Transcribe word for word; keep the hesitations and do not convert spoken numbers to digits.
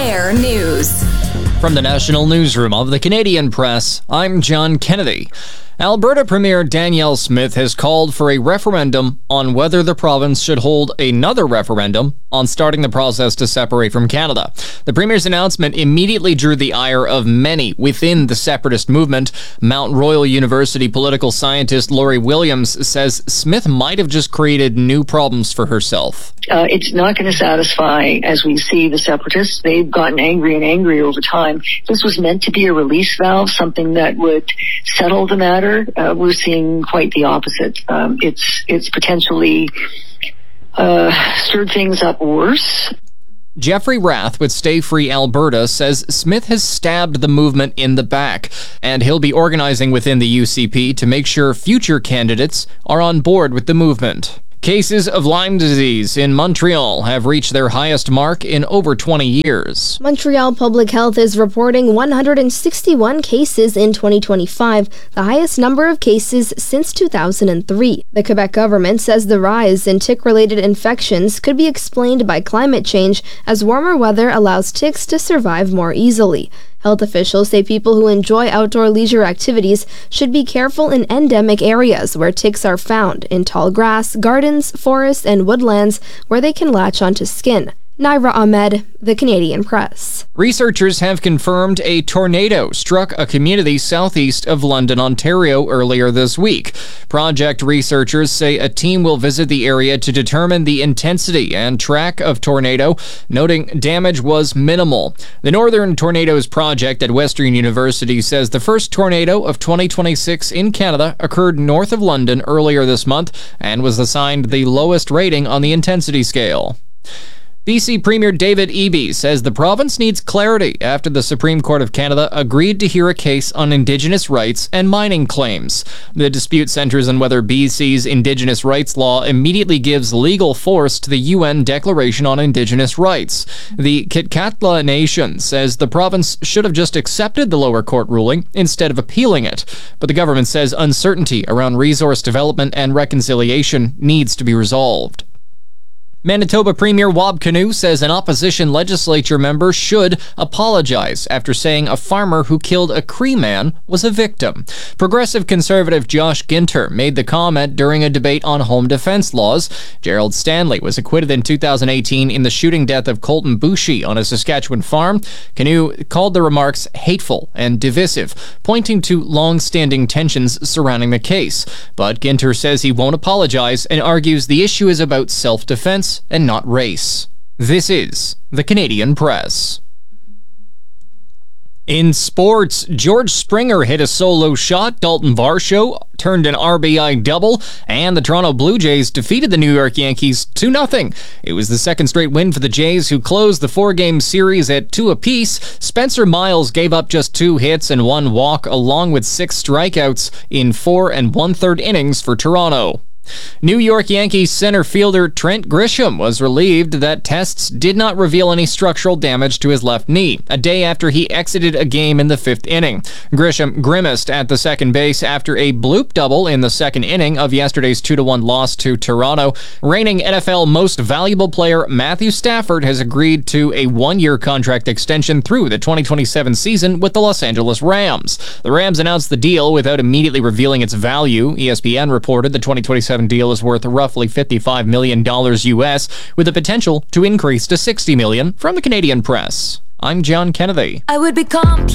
On-Air News. From the National Newsroom of the Canadian Press, I'm John Kennedy. Alberta Premier Danielle Smith has called for a referendum on whether the province should hold another referendum on starting the process to separate from Canada. The Premier's announcement immediately drew the ire of many within the separatist movement. Mount Royal University political scientist Laurie Williams says Smith might have just created new problems for herself. Uh, it's not going to satisfy, as we see, the separatists. They've gotten angry and angry over time. This was meant to be a release valve, something that would settle the matter. Uh, we're seeing quite the opposite. Um, it's it's potentially uh, stirred things up worse. Jeffrey Rath with Stay Free Alberta says Smith has stabbed the movement in the back, and he'll be organizing within the U C P to make sure future candidates are on board with the movement. Cases of Lyme disease in Montreal have reached their highest mark in over twenty years. Montreal Public Health is reporting one hundred sixty-one cases in twenty twenty-five, the highest number of cases since two thousand three. The Quebec government says the rise in tick-related infections could be explained by climate change, as warmer weather allows ticks to survive more easily. Health officials say people who enjoy outdoor leisure activities should be careful in endemic areas where ticks are found, in tall grass, gardens, forests, and woodlands where they can latch onto skin. Naira Ahmed, The Canadian Press. Researchers have confirmed a tornado struck a community southeast of London, Ontario earlier this week. Project researchers say a team will visit the area to determine the intensity and track of tornado, noting damage was minimal. The Northern Tornadoes Project at Western University says the first tornado of twenty twenty-six in Canada occurred north of London earlier this month and was assigned the lowest rating on the intensity scale. B C Premier David Eby says the province needs clarity after the Supreme Court of Canada agreed to hear a case on Indigenous rights and mining claims. The dispute centers on whether B C's Indigenous rights law immediately gives legal force to the U N Declaration on Indigenous Rights. The Kitkatla Nation says the province should have just accepted the lower court ruling instead of appealing it, but the government says uncertainty around resource development and reconciliation needs to be resolved. Manitoba Premier Wab Kinew says an opposition legislature member should apologize after saying a farmer who killed a Cree man was a victim. Progressive conservative Josh Ginter made the comment during a debate on home defense laws. Gerald Stanley was acquitted in two thousand eighteen in the shooting death of Colton Boushie on a Saskatchewan farm. Kinew called the remarks hateful and divisive, pointing to long-standing tensions surrounding the case. But Ginter says he won't apologize and argues the issue is about self-defense and not race. This is the Canadian Press. In sports, George Springer hit a solo shot, Dalton Varsho turned an R B I double, and the Toronto Blue Jays defeated the New York Yankees two nothing. It was the second straight win for the Jays, who closed the four-game series at two apiece. Spencer Miles gave up just two hits and one walk, along with six strikeouts in four and one-third innings for Toronto. New York Yankees center fielder Trent Grisham was relieved that tests did not reveal any structural damage to his left knee, a day after he exited a game in the fifth inning. Grisham grimaced at the second base after a bloop double in the second inning of yesterday's two to one loss to Toronto. Reigning N F L Most Valuable Player Matthew Stafford has agreed to a one-year contract extension through the twenty twenty-seven season with the Los Angeles Rams. The Rams announced the deal without immediately revealing its value. E S P N reported the twenty twenty-seven deal is worth roughly fifty-five million dollars U S, with the potential to increase to sixty million dollars. From the Canadian Press, I'm John Kennedy. I would become